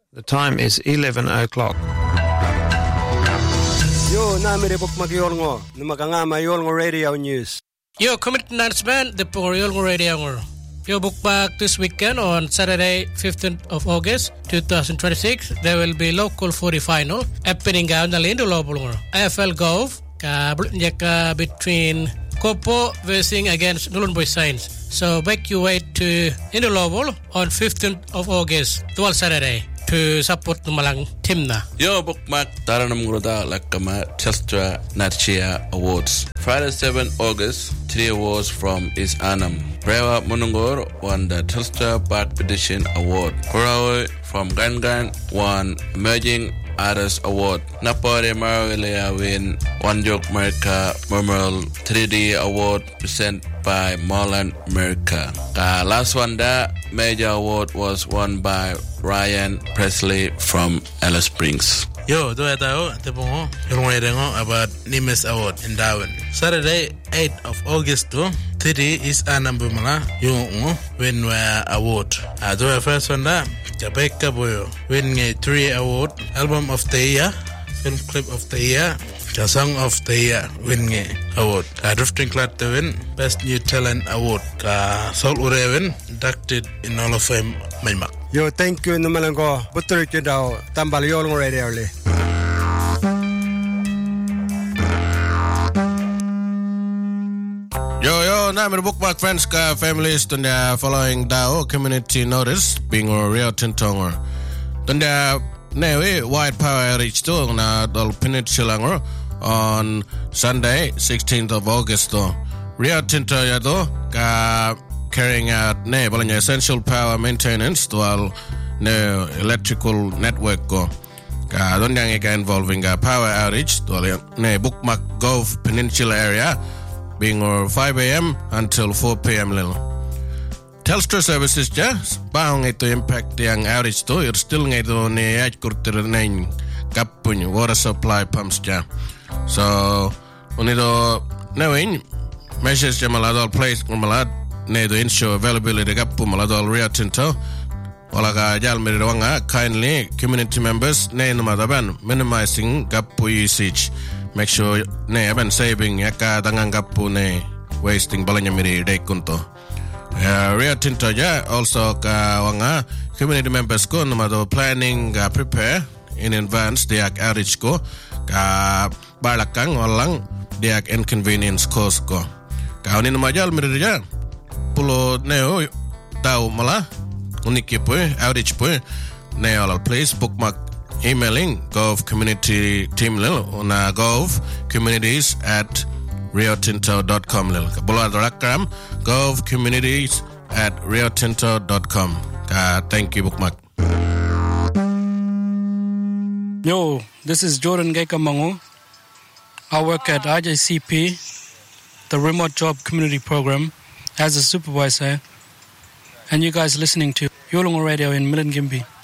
The time is 11 o'clock. Yo, namire bukmak yolngo. Numakangama yolngo radio news. Yo, community announcement, the Yolngo Radio. Yo, bookmark this weekend on Saturday, 15th of August, 2026. There will be local 40 final happening on the Lindolobulungo. AFL Golf, between Kopo versing against Nulun Boy Science. So make your way to Indolobul on 15th of August, 12 Saturday, to support the Malang Timna. Yo, bookmark Taranam Gruda Lakama Telstra Natchia Awards. Friday, 7 August, 3 awards from East Annam. Prewa Munungor won the Telstra Park Petition Award. Korawe from Gangan won Emerging Artist Award. Napore Marawilea win One Joke America Memorial 3D Award presented by Marlon America. The last one, the major award was won by Ryan Presley from Alice Springs. Yo, do tayo tepongo yung mga about Nimes Award in Darwin. Saturday, 8th of August to 3 is anambu mga yung win award. Do first one da Jamaica boyo win 3 award, album of the year, film clip of the year, the song of the year win award. Drifting Cloud to win best new talent award. Saul Ure win inducted in Hall of Fame Maymak. Yo, thank you numalango. Butur ito daw tambal yolngo radio li. Yo, namir bookmark friends ka families tunda following dao community notice being Rio Tinto tunda newe white power reach to na dol peninsula on Sunday 16th of August to Rio Tinto yado ka carrying out balanya essential power maintenance to all electrical network go ka dondang involving power outage to bookmark Gove Peninsula area being 5 a.m. until 4 p.m. Lil. Telstra services just baong ito impact yang outage to you're still ngayon ni kurtir na kapun water supply pumps ja. So unito knowing measures ja maladol place malad ne to ensure availability kapu maladol Rio Tinto wala ka jal mirawanga kindly community members ne numadaban minimizing kapu usage. Make sure ne aban saving yaka dangang kapu ne wasting balanya miri day kunto. Rio Tinto ja also ka wanga community members ko namado planning prepare in advance diak outage ko ka balakang walang diak inconvenience cause ko. Ka unin majal miri ja pulo neo tau mala uniki po outage po ne all place bookmark emailing Gove community team lil na govecommunities@riotinto.com lil kabula darakam govecommunities@riotinto.com. Thank you bookmark. Yo, this is Jordan Gekamango. I work at RJCP, the Remote Job Community Program, as a supervisor, and you guys listening to Yolngo Radio in Milingimbi.